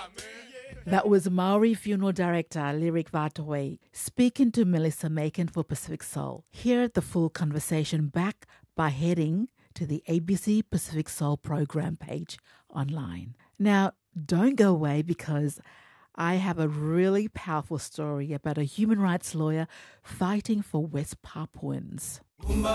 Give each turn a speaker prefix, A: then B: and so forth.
A: That was Maori funeral director Lyric Vatoi speaking to Melissa Macon for Pacific Soul. Hear the full conversation back by heading to the ABC Pacific Soul program page online. Now, don't go away because I have a really powerful story about a human rights lawyer fighting for West Papuans.